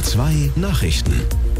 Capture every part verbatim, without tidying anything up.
R zwei Nachrichten.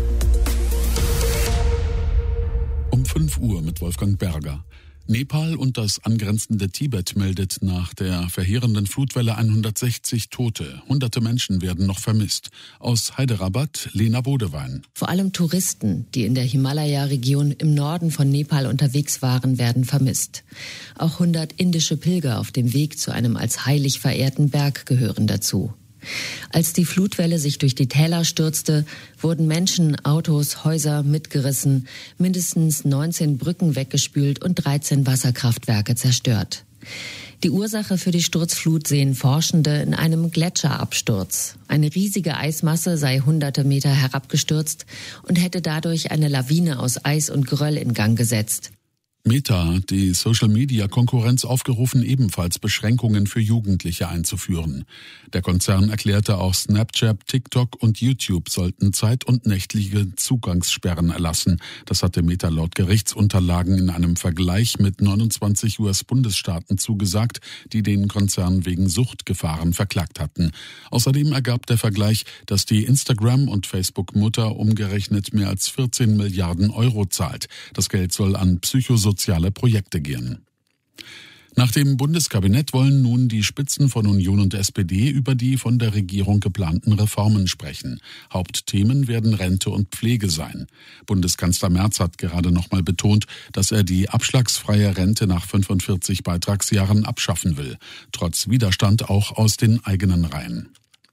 Um fünf Uhr mit Wolfgang Berger. Nepal und das angrenzende Tibet meldet nach der verheerenden Flutwelle hundertsechzig Tote. Hunderte Menschen werden noch vermisst. Aus Hyderabad, Lena Bodewein. Vor allem Touristen, die in der Himalaya-Region im Norden von Nepal unterwegs waren, werden vermisst. Auch hundert indische Pilger auf dem Weg zu einem als heilig verehrten Berg gehören dazu. Als die Flutwelle sich durch die Täler stürzte, wurden Menschen, Autos, Häuser mitgerissen, mindestens neunzehn Brücken weggespült und dreizehn Wasserkraftwerke zerstört. Die Ursache für die Sturzflut sehen Forschende in einem Gletscherabsturz. Eine riesige Eismasse sei hunderte Meter herabgestürzt und hätte dadurch eine Lawine aus Eis und Geröll in Gang gesetzt. Meta, die Social-Media-Konkurrenz, aufgerufen, ebenfalls Beschränkungen für Jugendliche einzuführen. Der Konzern erklärte, auch Snapchat, TikTok und YouTube sollten zeit- und nächtliche Zugangssperren erlassen. Das hatte Meta laut Gerichtsunterlagen in einem Vergleich mit neunundzwanzig U S-Bundesstaaten zugesagt, die den Konzern wegen Suchtgefahren verklagt hatten. Außerdem ergab der Vergleich, dass die Instagram- und Facebook-Mutter umgerechnet mehr als vierzehn Milliarden Euro zahlt. Das Geld soll an psychosoziale soziale Projekte gehen. Nach dem Bundeskabinett wollen nun die Spitzen von Union und S P D über die von der Regierung geplanten Reformen sprechen. Hauptthemen werden Rente und Pflege sein. Bundeskanzler Merz hat gerade nochmal betont, dass er die abschlagsfreie Rente nach fünfundvierzig Beitragsjahren abschaffen will, trotz Widerstand auch aus den eigenen Reihen.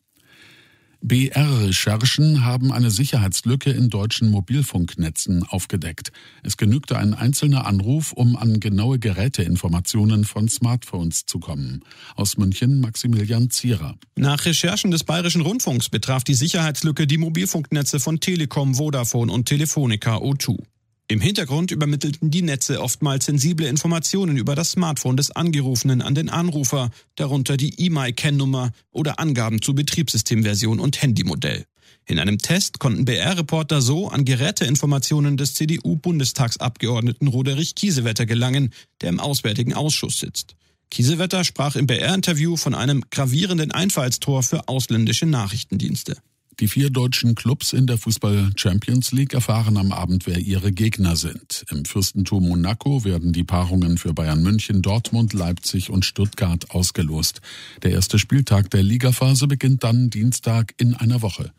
B R-Recherchen haben eine Sicherheitslücke in deutschen Mobilfunknetzen aufgedeckt. Es genügte ein einzelner Anruf, um an genaue Geräteinformationen von Smartphones zu kommen. Aus München Maximilian Zierer. Nach Recherchen des Bayerischen Rundfunks betraf die Sicherheitslücke die Mobilfunknetze von Telekom, Vodafone und Telefonica O zwei. Im Hintergrund übermittelten die Netze oftmals sensible Informationen über das Smartphone des Angerufenen an den Anrufer, darunter die E M I Kennnummer oder Angaben zu Betriebssystemversion und Handymodell. In einem Test konnten B R-Reporter so an Geräteinformationen des C D U-Bundestagsabgeordneten Roderich Kiesewetter gelangen, der im Auswärtigen Ausschuss sitzt. Kiesewetter sprach im B R-Interview von einem gravierenden Einfallstor für ausländische Nachrichtendienste. Die vier deutschen Clubs in der Fußball-Champions League erfahren am Abend, wer ihre Gegner sind. Im Fürstentum Monaco werden die Paarungen für Bayern München, Dortmund, Leipzig und Stuttgart ausgelost. Der erste Spieltag der Ligaphase beginnt dann Dienstag in einer Woche.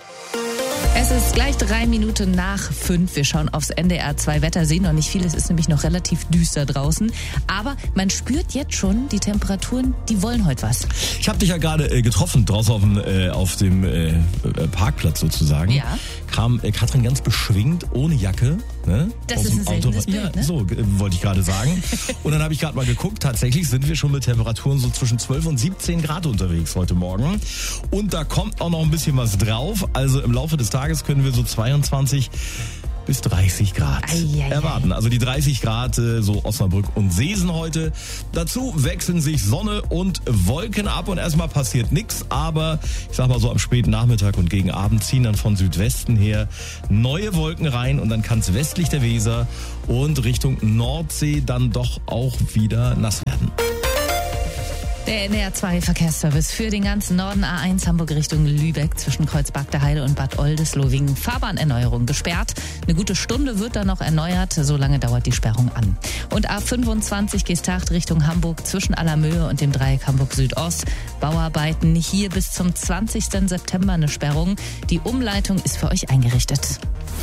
Es ist gleich drei Minuten nach fünf. Wir schauen aufs N D R zwei Wetter, sehen noch nicht viel. Es ist nämlich noch relativ düster draußen. Aber man spürt jetzt schon, die Temperaturen, die wollen heute was. Ich habe dich ja gerade äh, getroffen, draußen auf dem, äh, auf dem äh, Parkplatz sozusagen. Ja. Kam äh, Katrin ganz beschwingt, ohne Jacke. Ne, das ist ein seltenes Bild, ja, ne? So äh, wollte ich gerade sagen. Und dann habe ich gerade mal geguckt, tatsächlich sind wir schon mit Temperaturen so zwischen zwölf und siebzehn Grad unterwegs heute Morgen. Und da kommt auch noch ein bisschen was drauf. Also im Laufe des Tages können wir so zweiundzwanzig bis dreißig Grad Eieiei. erwarten. Also die dreißig Grad, äh, so Osnabrück und Seesen heute. Dazu wechseln sich Sonne und Wolken ab und erstmal passiert nichts. Aber ich sag mal so am späten Nachmittag und gegen Abend ziehen dann von Südwesten her neue Wolken rein und dann kann es westlich der Weser und Richtung Nordsee dann doch auch wieder nass werden. Der N D R zwei Verkehrsservice für den ganzen Norden. A eins Hamburg Richtung Lübeck zwischen Kreuzberg-der-Heide und Bad Oldesloe. Fahrbahnerneuerung gesperrt. Eine gute Stunde wird dann noch erneuert. So lange dauert die Sperrung an. Und A fünfundzwanzig Geesthacht Richtung Hamburg zwischen Allermöhe und dem Dreieck Hamburg Südost. Bauarbeiten hier bis zum zwanzigsten September eine Sperrung. Die Umleitung ist für euch eingerichtet.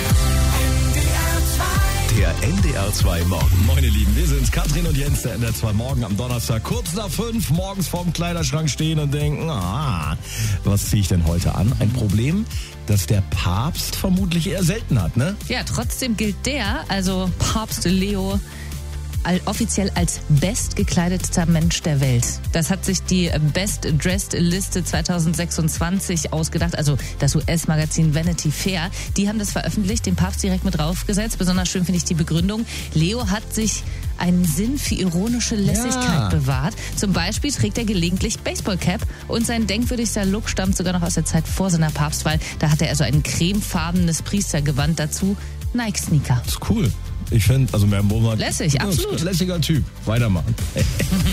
Der N D R zwei Morgen. Moin ihr Lieben, wir sind's, Katrin und Jens, der N D R zwei Morgen am Donnerstag, kurz nach fünf, morgens vorm Kleiderschrank stehen und denken, ah, was ziehe ich denn heute an? Ein Problem, das der Papst vermutlich eher selten hat, ne? Ja, trotzdem gilt der, also Papst Leo, offiziell als bestgekleideter Mensch der Welt. Das hat sich die Best Dressed Liste zwanzig sechsundzwanzig ausgedacht, also das U S-Magazin Vanity Fair. Die haben das veröffentlicht, den Papst direkt mit draufgesetzt. Besonders schön finde ich die Begründung. Leo hat sich einen Sinn für ironische Lässigkeit ja. bewahrt. Zum Beispiel trägt er gelegentlich Baseballcap und sein denkwürdigster Look stammt sogar noch aus der Zeit vor seiner Papstwahl. Da hatte er so ein cremefarbenes Priestergewand dazu. Nike-Sneaker. Das ist cool. Ich finde, also mehr Lässig, absolut. Lässiger Typ. Weitermachen.